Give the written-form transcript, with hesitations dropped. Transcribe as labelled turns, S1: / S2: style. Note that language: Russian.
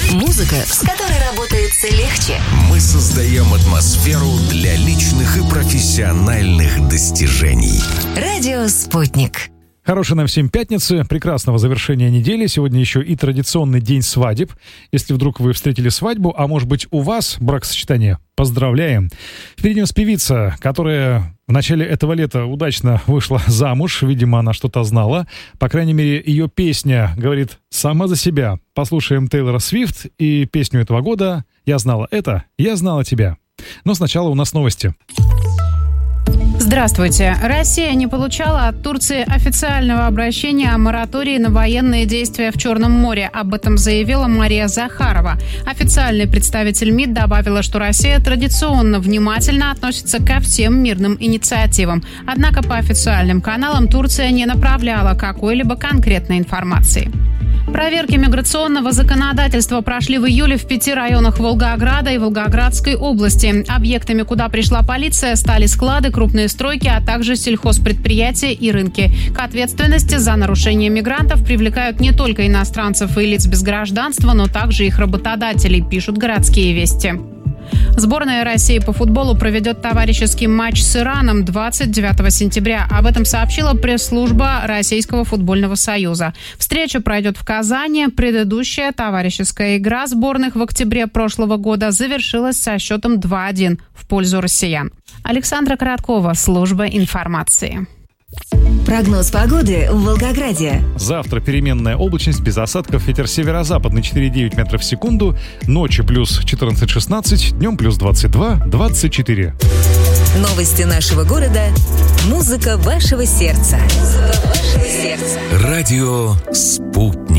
S1: Музыка, с которой работается легче.
S2: Мы создаем атмосферу для личных и профессиональных достижений.
S1: Радио «Спутник».
S3: Хорошей нам всем пятницы, прекрасного завершения недели. Сегодня еще и традиционный день свадеб. Если вдруг вы встретили свадьбу, а может быть у вас бракосочетание, поздравляем. Впереди у нас певица, которая в начале этого лета удачно вышла замуж. Видимо, она что-то знала. По крайней мере, ее песня говорит сама за себя. Послушаем Тейлор Свифт и песню этого года «Я знала это, я знала тебя». Но сначала у нас новости.
S4: Здравствуйте. Россия не получала от Турции официального обращения о моратории на военные действия в Черном море. Об этом заявила Мария Захарова. Официальный представитель МИД добавила, что Россия традиционно внимательно относится ко всем мирным инициативам. Однако по официальным каналам Турция не направляла какой-либо конкретной информации. Проверки миграционного законодательства прошли в июле в 5 районах Волгограда и Волгоградской области. Объектами, куда пришла полиция, стали склады, крупные стройки, а также сельхозпредприятия и рынки. К ответственности за нарушение мигрантов привлекают не только иностранцев и лиц без гражданства, но также их работодателей, пишут «Городские вести». Сборная России по футболу проведет товарищеский матч с Ираном 29 сентября. Об этом сообщила пресс-служба Российского футбольного союза. Встреча пройдет в Казани. Предыдущая товарищеская игра сборных в октябре прошлого года завершилась со счетом 2-1 в пользу россиян. Александра Короткова, служба информации.
S1: Прогноз погоды в Волгограде.
S3: Завтра переменная облачность, без осадков, ветер северо-западный 4,9 метров в секунду, ночью плюс 14-16, днем плюс 22-24.
S1: Новости нашего города. Музыка вашего сердца.
S2: Радио «Спутник».